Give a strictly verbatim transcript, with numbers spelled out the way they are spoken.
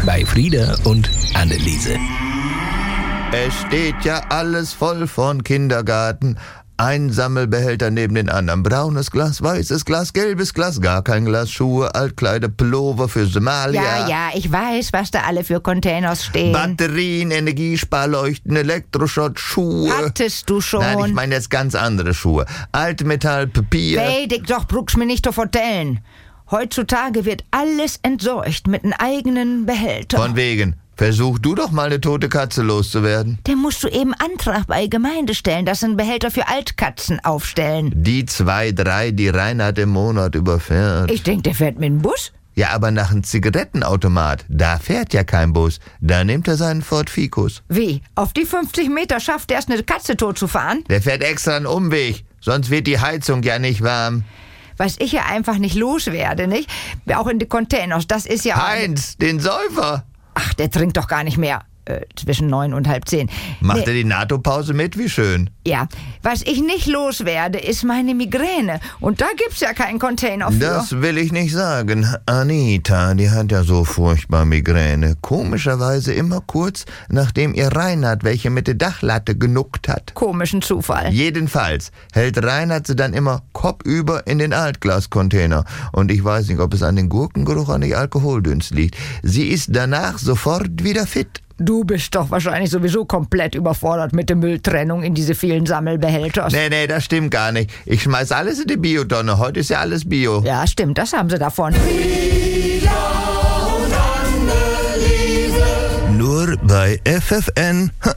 bei Frieda und Anneliese. Es steht ja alles voll von Kindergarten. Ein Sammelbehälter neben den anderen. Braunes Glas, weißes Glas, gelbes Glas, gar kein Glas, Schuhe, Altkleider, Pullover für Somalia. Ja, ja, ich weiß, was da alle für Containers stehen. Batterien, Energiesparleuchten, Elektroschrott, Schuhe. Hattest du schon? Nein, ich meine jetzt ganz andere Schuhe. Altmetall, Papier. Weidig doch, brauchst mir nicht zu vertellen. Heutzutage wird alles entsorgt mit einem eigenen Behälter. Von wegen. Versuch du doch mal eine tote Katze loszuwerden. Der musst du eben Antrag bei Gemeinde stellen, dass sie einen Behälter für Altkatzen aufstellen. Die zwei, drei, die Reinhard im Monat überfährt. Ich denk, der fährt mit dem Bus. Ja, aber nach einem Zigarettenautomat, da fährt ja kein Bus. Da nimmt er seinen Ford Ficus. Wie? Auf die fünfzig Meter schafft er es, eine Katze tot zu fahren? Der fährt extra einen Umweg, sonst wird die Heizung ja nicht warm. Was ich ja einfach nicht loswerde, nicht? Auch in die Containers, das ist ja... Heinz, den Säufer. Ach, der trinkt doch gar nicht mehr. Äh, zwischen neun und halb zehn. Macht Nee. er die NATO-Pause mit? Wie schön. Ja, was ich nicht loswerde, ist meine Migräne. Und da gibt's ja keinen Container für. Das will ich nicht sagen. Anita, die hat ja so furchtbar Migräne. Komischerweise immer kurz, nachdem ihr Reinhard welche mit der Dachlatte genuckt hat. Komischen Zufall. Jedenfalls hält Reinhard sie dann immer kopfüber in den Altglascontainer. Und ich weiß nicht, ob es an den Gurkengeruch, an die Alkoholdünst liegt. Sie ist danach sofort wieder fit. Du bist doch wahrscheinlich sowieso komplett überfordert mit der Mülltrennung in diese vielen Sammelbehälter. Nee, nee, das stimmt gar nicht. Ich schmeiß alles in die Biotonne. Heute ist ja alles Bio. Ja, stimmt, das haben sie davon. Nur bei F F N